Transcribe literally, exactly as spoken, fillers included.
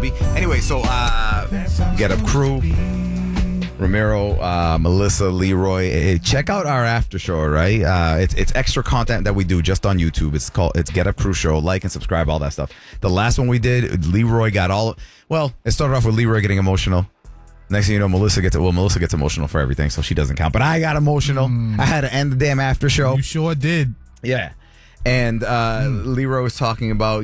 Bobby. Anyway, so uh, Get Up Crew, Ramiro, uh, Melissa, Leroy. Hey, check out our after show, right? Uh, it's it's extra content that we do just on YouTube. It's called it's Get Up Crew Show. Like and subscribe, all that stuff. The last one we did, Leroy got all. Well, it started off with Leroy getting emotional. Next thing you know, Melissa gets well. Melissa gets emotional for everything, so she doesn't count. But I got emotional. Mm. I had to end the damn after show. You sure did. Yeah. And uh, mm. Leroy was talking about,